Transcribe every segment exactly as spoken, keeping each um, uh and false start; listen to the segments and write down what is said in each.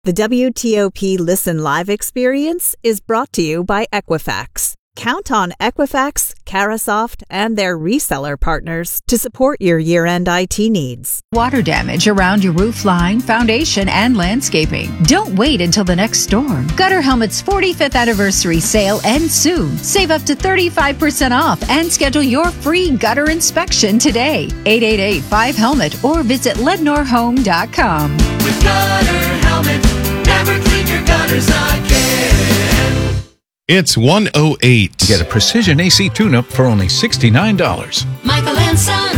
The W T O P Listen Live experience is brought to you by Equifax. Count on Equifax, Carasoft, and their reseller partners to support your year-end I T needs. Water damage around your roof line, foundation, and landscaping. Don't wait until the next storm. Gutter Helmet's forty-fifth anniversary sale ends soon. Save up to thirty-five percent off and schedule your free gutter inspection today. eight eight eight, five helmet or visit lednor home dot com. With Gutter Helmet, never clean your gutters again. It's one oh eight. Get a precision A C tune-up for only sixty-nine dollars. Michael and Son.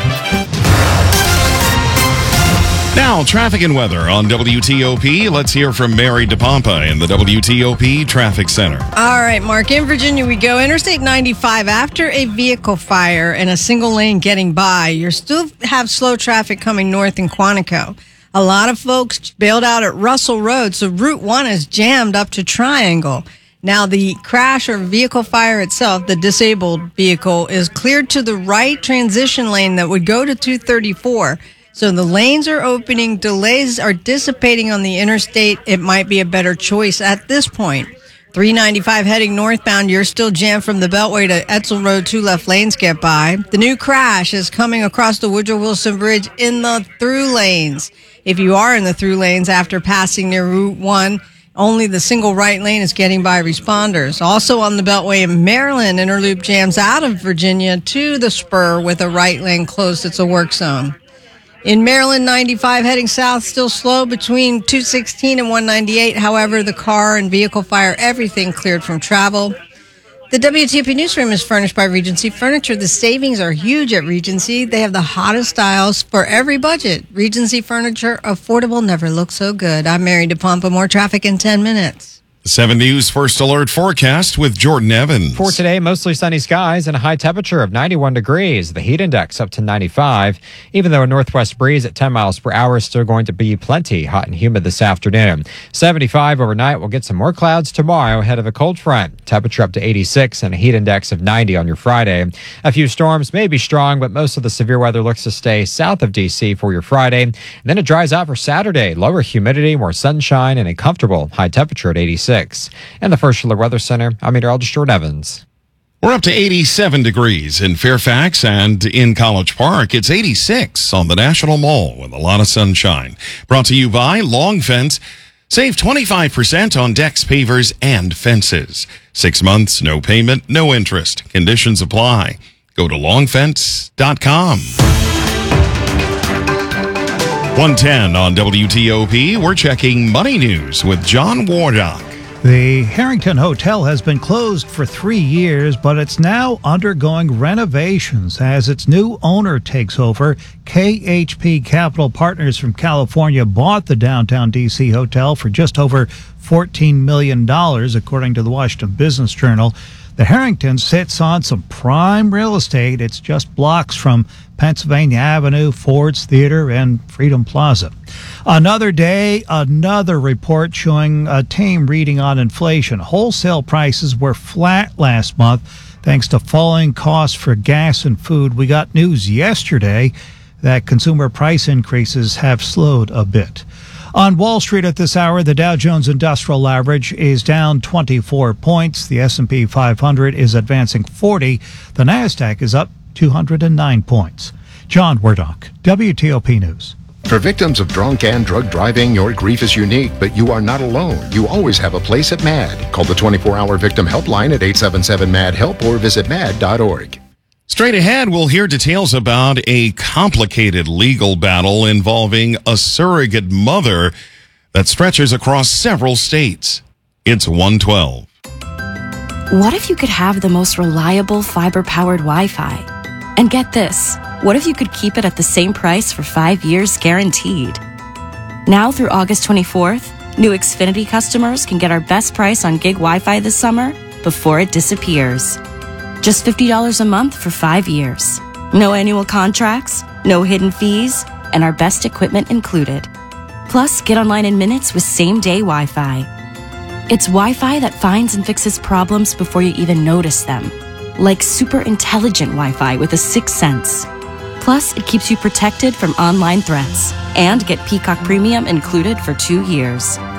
Now, traffic and weather on W T O P. Let's hear from Mary DePompa in the W T O P Traffic Center. All right, Mark, in Virginia we go. Interstate ninety-five, after a vehicle fire and a single lane getting by, you still have slow traffic coming north in Quantico. A lot of folks bailed out at Russell Road, so Route one is jammed up to Triangle. Now, the crash or vehicle fire itself, the disabled vehicle, is cleared to the right transition lane that would go to two thirty-four. So the lanes are opening, delays are dissipating on the interstate. It might be a better choice at this point. three ninety-five heading northbound, you're still jammed from the Beltway to Etzel Road, two left lanes get by. The new crash is coming across the Woodrow Wilson Bridge in the through lanes. If you are in the through lanes after passing near Route one, only the single right lane is getting by responders. Also on the Beltway in Maryland, Interloop jams out of Virginia to the spur with a right lane closed. It's a work zone. In Maryland, ninety-five heading south, still slow between two sixteen and one ninety-eight. However, the car and vehicle fire, everything cleared from travel. The W T O P newsroom is furnished by Regency Furniture. The savings are huge at Regency. They have the hottest styles for every budget. Regency Furniture, affordable, never looked so good. I'm Mary DePompa. More traffic in ten minutes. seven News First Alert Forecast with Jordan Evans. For today, mostly sunny skies and a high temperature of ninety-one degrees. The heat index up to ninety-five. Even though a northwest breeze at ten miles per hour is still going to be plenty hot and humid this afternoon. seventy-five overnight. We'll get some more clouds tomorrow ahead of a cold front. Temperature up to eighty-six and a heat index of ninety on your Friday. A few storms may be strong, but most of the severe weather looks to stay south of D C for your Friday. And then it dries out for Saturday. Lower humidity, more sunshine, and a comfortable high temperature at eighty-six. And the First Alert Weather Center, I'm meteorologist Jordan Evans. We're up to eighty-seven degrees in Fairfax, and in College Park, it's eighty-six on the National Mall with a lot of sunshine. Brought to you by Long Fence. Save twenty-five percent on decks, pavers, and fences. Six months, no payment, no interest. Conditions apply. Go to long fence dot com. one ten on W T O P. We're checking money news with John Wardock. The Harrington Hotel has been closed for three years, but it's now undergoing renovations as its new owner takes over. K H P Capital Partners from California bought the downtown D C hotel for just over fourteen million dollars, according to the Washington Business Journal. The Harrington sits on some prime real estate. It's just blocks from Pennsylvania Avenue, Ford's Theater, and Freedom Plaza. Another day, another report showing a tame reading on inflation. Wholesale prices were flat last month thanks to falling costs for gas and food. We got news yesterday that consumer price increases have slowed a bit. On Wall Street at this hour, the Dow Jones Industrial Average is down twenty-four points. The S and P five hundred is advancing forty. The NASDAQ is up two hundred nine points. John Wardock, W T O P News. For victims of drunk and drug driving, your grief is unique, but you are not alone. You always have a place at MAD. Call the twenty-four hour victim helpline at eight seven seven MAD HELP or visit mad dot org. Straight ahead, we'll hear details about a complicated legal battle involving a surrogate mother that stretches across several states. It's one twelve. What if you could have the most reliable fiber-powered Wi-Fi? And get this, what if you could keep it at the same price for five years guaranteed? Now through August twenty-fourth, new Xfinity customers can get our best price on gig Wi-Fi this summer before it disappears. Just fifty dollars a month for five years. No annual contracts, no hidden fees, and our best equipment included. Plus, get online in minutes with same-day Wi-Fi. It's Wi-Fi that finds and fixes problems before you even notice them. Like super intelligent Wi-Fi with a sixth sense. Plus, it keeps you protected from online threats. And get Peacock Premium included for two years.